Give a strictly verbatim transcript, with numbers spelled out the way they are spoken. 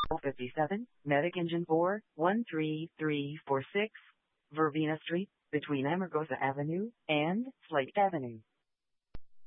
fifty-seven, Medic Engine four, one three three four six, Verbena Street, between Amargosa Avenue and Slate Avenue.